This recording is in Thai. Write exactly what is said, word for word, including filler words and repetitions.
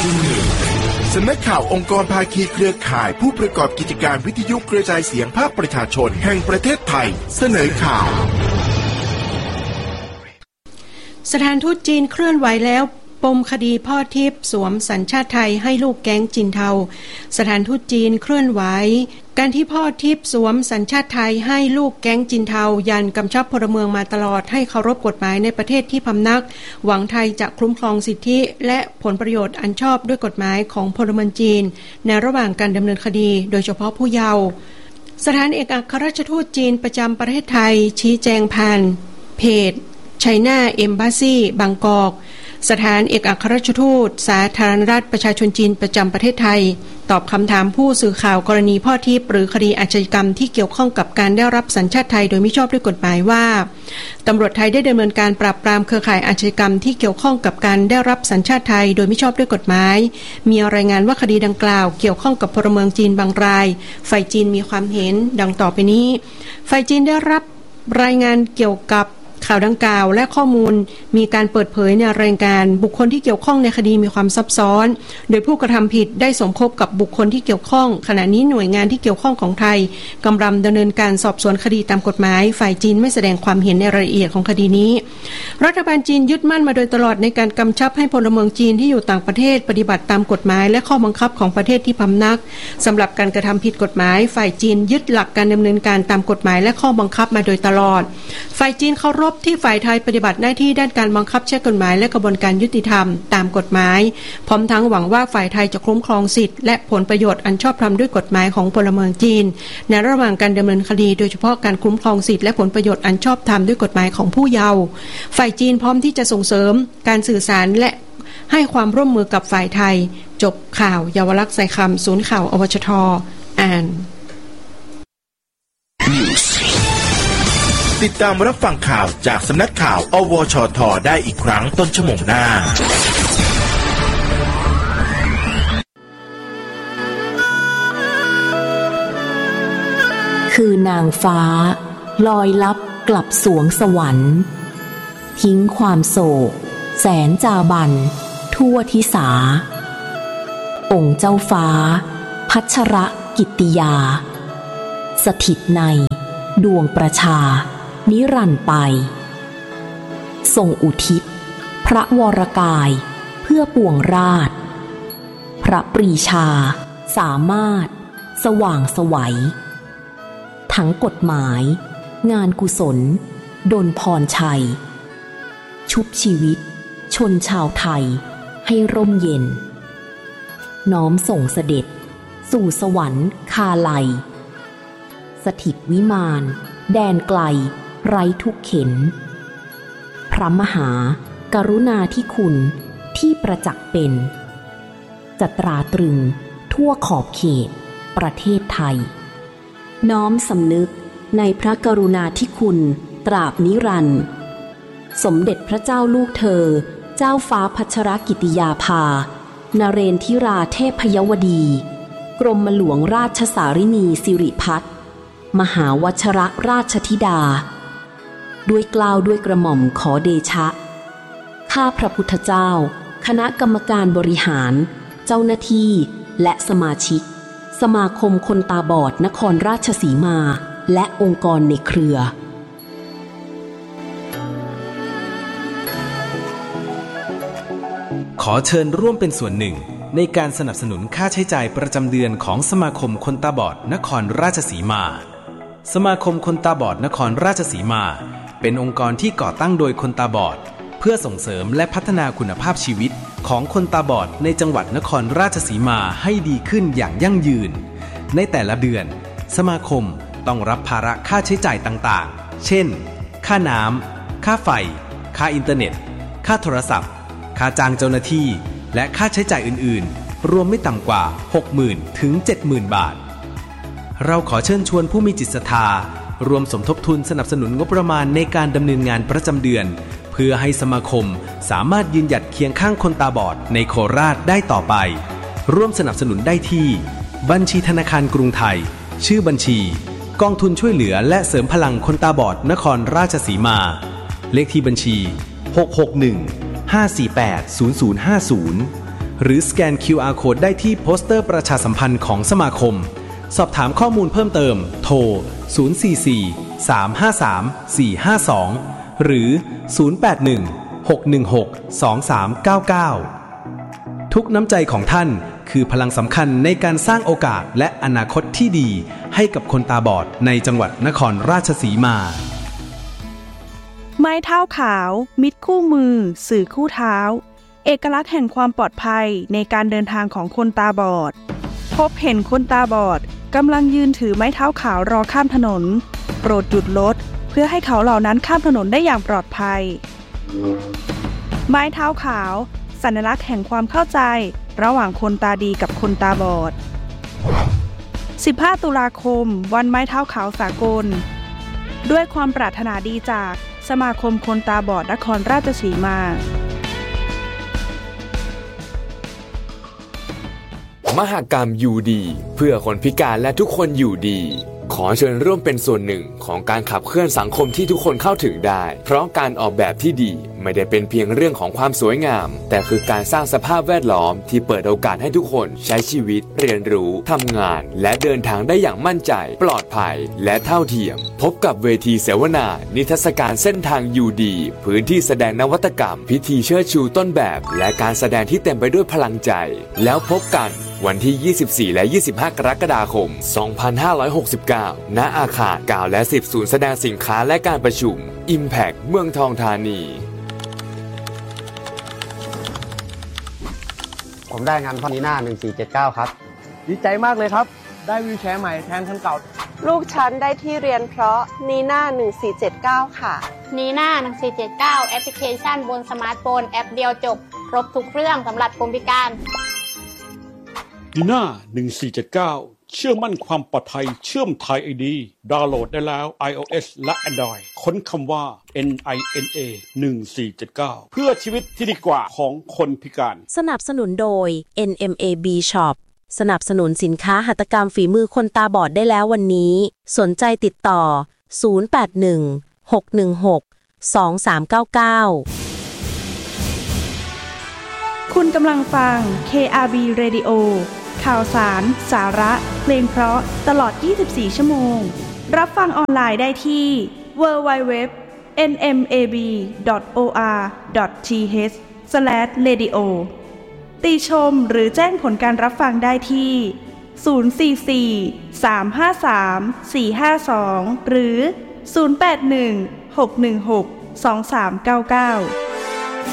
สำนักข่าวองค์กรภาคีเครือข่ายผู้ประกอบกิจการวิทยุกระจายเสียงภาคประชาชนแห่งประเทศไทยเสนอข่าวสถานทูตจีนเคลื่อนไหวแล้วปมคดีพ่อทิพย์สวมสัญชาติไทยให้ลูกแก๊งจินเทาสถานทูตจีนเคลื่อนไหวการที่พ่อทิพย์สวมสัญชาติไทยให้ลูกแก๊งจินเทายันกำชับพลเมืองมาตลอดให้เคารพกฎหมายในประเทศที่พำนักหวังไทยจะคุ้มครองสิทธิและผลประโยชน์อันชอบด้วยกฎหมายของพลเมืองจีนในระหว่างการดำเนินคดีโดยเฉพาะผู้เยาว์สถานเอกอัครราชทูตจีนประจำประเทศไทยชี้แจงผ่านเพจ China Embassy บางกอกสถานเอกอัครราชทูตสาธารณรัฐประชาชนจีนประจำประเทศไทยตอบคำถามผู้สื่อข่าวกรณีพ่อทิพย์หรือคดีอาชญากรรมที่เกี่ยวข้องกับการได้รับสัญชาติไทยโดยมิชอบด้วยกฎหมายว่าตำรวจไทยได้ดำเนินการปราบปรามเครือข่ายอาชญากรรมที่เกี่ยวข้องกับการได้รับสัญชาติไทยโดยมิชอบด้วยกฎหมายมีรายงานว่าคดีดังกล่าวเกี่ยวข้องกับพลเมืองจีนบางรายฝ่ายจีนมีความเห็นดังต่อไปนี้ฝ่ายจีนได้รับรายงานเกี่ยวกับข่าวดังกล่าวและข้อมูลมีการเปิดเผยในรายการบุคคลที่เกี่ยวข้องในคดีมีความซับซ้อนโดยผู้กระทำผิดได้สมคบกับบุคคลที่เกี่ยวข้องขณะนี้หน่วยงานที่เกี่ยวข้องของไทยกำลังดำเนินการสอบสวนคดีตามกฎหมายฝ่ายจีนไม่แสดงความเห็นในรายละเอียดของคดีนี้รัฐบาลจีนยึดมั่นมาโดยตลอดในการกำชับให้พลเมืองจีนที่อยู่ต่างประเทศปฏิบัติตามกฎหมายและข้อบังคับของประเทศที่พำนักสำหรับการกระทำผิดกฎหมายฝ่ายจีนยึดหลักการดำเนินการตามกฎหมายและข้อบังคับมาโดยตลอดฝ่ายจีนเคารพที่ฝ่ายไทยปฏิบัติหน้าที่ด้านการบังคับใช้กฎหมายและกระบวนการยุติธรรมตามกฎหมายพร้อมทั้งหวังว่าฝ่ายไทยจะคุ้มครองสิทธิและผลประโยชน์อันชอบธรรมด้วยกฎหมายของพลเมืองจีนในระหว่างการดำเนินคดีโดยเฉพาะการคุ้มครองสิทธิและผลประโยชน์อันชอบธรรมด้วยกฎหมายของผู้เยาว์ฝ่ายจีนพร้อมที่จะส่งเสริมการสื่อสารและให้ความร่วมมือกับฝ่ายไทยจบข่าวเยาวลักษณ์ใส่คำศูนย์ข่าวอวชทอ่านติดตามรับฟังข่าวจากสำนักข่าวอวชทได้อีกครั้งต้นชั่วโมงหน้าคือนางฟ้าลอยลับกลับสวงสวรรค์ทิ้งความโศกแสนจาบันทั่วทิสาองค์เจ้าฟ้าพัชรกิตติยาสถิตในดวงประชานิรันดร์ไปทรงอุทิศพระวรกายเพื่อปวงราชพระปรีชาสามารถสว่างไสวทั้งกฎหมายงานกุศลดลพรชัยชุบชีวิตชนชาวไทยให้ร่มเย็นน้อมส่งเสด็จสู่สวรรค์คาไลสถิตวิมานแดนไกลไร้ทุกเข็นพระมหากรุณาธิคุณที่ประจักษ์เป็นจะตราตรึงทั่วขอบเขตประเทศไทยน้อมสำนึกในพระกรุณาธิคุณตราบนิรันดร์สมเด็จพระเจ้าลูกเธอเจ้าฟ้าพัชรกิติยาภานเรนทิราเทพยวดีกรมหลวงราชสารินีสิริพัฒน์มหาวชรราชธิดาด้วยเกล้าด้วยกระหม่อมขอเดชะข้าพระพุทธเจ้าคณะกรรมการบริหารเจ้าหน้าที่และสมาชิกสมาคมคนตาบอดนครราชสีมาและองค์กรในเครือขอเชิญร่วมเป็นส่วนหนึ่งในการสนับสนุนค่าใช้จ่ายประจำเดือนของสมาคมคนตาบอดนครราชสีมาสมาคมคนตาบอดนครราชสีมาเป็นองค์กรที่ก่อตั้งโดยคนตาบอดเพื่อส่งเสริมและพัฒนาคุณภาพชีวิตของคนตาบอดในจังหวัดนครราชสีมาให้ดีขึ้นอย่างยั่งยืนในแต่ละเดือนสมาคมต้องรับภาระค่าใช้จ่ายต่างๆเช่นค่าน้ำค่าไฟค่าอินเทอร์เน็ตค่าโทรศัพท์ค่าจ้างเจ้าหน้าที่และค่าใช้จ่ายอื่นๆรวมไม่ต่ำกว่า หกหมื่น ถึง เจ็ดหมื่น บาทเราขอเชิญชวนผู้มีจิตศรัทธารวมสมทบทุนสนับสนุนงบประมาณในการดำเนินงานประจำเดือนเพื่อให้สมาคมสามารถยืนหยัดเคียงข้างคนตาบอดในโคราชได้ต่อไปร่วมสนับสนุนได้ที่บัญชีธนาคารกรุงไทยชื่อบัญชีกองทุนช่วยเหลือและเสริมพลังคนตาบอดนครราชสีมาเลขที่บัญชีหก หก หนึ่ง ห้า สี่ แปด ศูนย์ ศูนย์ ห้า ศูนย์หรือสแกน คิว อาร์ Code ได้ที่โปสเตอร์ประชาสัมพันธ์ของสมาคมสอบถามข้อมูลเพิ่มเติมโทรศูนย์ สี่ สี่ สาม ห้า สาม สี่ ห้า สองหรือศูนย์ แปด หนึ่ง หก หนึ่ง หก สอง สาม เก้า เก้าทุกน้ำใจของท่านคือพลังสำคัญในการสร้างโอกาสและอนาคตที่ดีให้กับคนตาบอดในจังหวัดนครราชสีมาไม้เท้าขาวมิตรคู่มือสื่อคู่เท้าเอกลักษณ์แห่งความปลอดภัยในการเดินทางของคนตาบอดพบเห็นคนตาบอดกำลังยืนถือไม้เท้าขาวรอข้ามถนนโปรดหยุดรถเพื่อให้เขาเหล่านั้นข้ามถนนได้อย่างปลอดภัยไม้เท้าขาวสัญลักษณ์แห่งความเข้าใจระหว่างคนตาดีกับคนตาบอดสิบห้าตุลาคมวันไม้เท้าขาวสากลด้วยความปรารถนาดีจากสมาคมคนตาบอดนครราชสีมามหกรรมอยู่ดีเพื่อคนพิการและทุกคนอยู่ดีขอเชิญร่วมเป็นส่วนหนึ่งของการขับเคลื่อนสังคมที่ทุกคนเข้าถึงได้เพราะการออกแบบที่ดีไม่ได้เป็นเพียงเรื่องของความสวยงามแต่คือการสร้างสภาพแวดล้อมที่เปิดโอกาสให้ทุกคนใช้ชีวิตเรียนรู้ทำงานและเดินทางได้อย่างมั่นใจปลอดภัยและเท่าเทียมพบกับเวทีเสวนานิทรรศการเส้นทางอยู่ดีพื้นที่แสดงนวัตกรรมพิธีเชิดชูต้นแบบและการแสดงที่เต็มไปด้วยพลังใจแล้วพบกันวันที่ยี่สิบสี่และยี่สิบห้ากรกฎาคมสองพันห้าร้อยหกสิบเก้าณอาคารเก้าและสิบศูนย์แสดงสินค้าและการประชุม Impact เมืองทองธานีผมได้งานพ่อนีน่าหนึ่งสี่เจ็ดเก้าครับดีใจมากเลยครับได้วีลแชร์ใหม่แทนคันเก่าลูกฉันได้ที่เรียนเพราะนีน่าหนึ่งสี่เจ็ดเก้าค่ะนีน่าหนึ่งสี่เจ็ดเก้าแอปพลิเคชันบนสมาร์ทโฟนแอปเดียวจบครบทุกเรื่องสำหรับคนพิการนีน่าหนึ่งสี่เจ็ดเก้าเชื่อมั่นความปลอดภัยเชื่อมไทย ไอ ดี ดาวน์โหลดได้แล้ว iOS และ Android ค้นคำว่า เอ็น ไอ เอ็น เอ หนึ่งสี่เจ็ดเก้า เพื่อชีวิตที่ดีกว่าของคนพิการสนับสนุนโดย เอ็น เอ็ม เอ บี Shop สนับสนุนสินค้าหัตถกรรมฝีมือคนตาบอดได้แล้ววันนี้สนใจติดต่อศูนย์ แปด หนึ่ง หก หนึ่ง หก สอง สาม เก้า เก้าคุณกำลังฟัง เค อาร์ บี Radio ข่าวสาร สาระเพลงเพราะตลอดยี่สิบสี่ชั่วโมงรับฟังออนไลน์ได้ที่ ดับเบิลยู ดับเบิลยู ดับเบิลยู ดอท เอ็น เอ็ม เอ บี ดอท โอ อาร์ ดอท ที เอช สแลช เรดิโอ ติชมหรือแจ้งผลการรับฟังได้ที่ ศูนย์ สี่ สี่ สาม ห้า สาม สี่ ห้า สอง หรือ ศูนย์ แปด หนึ่ง หก หนึ่ง หก สอง สาม เก้า เก้า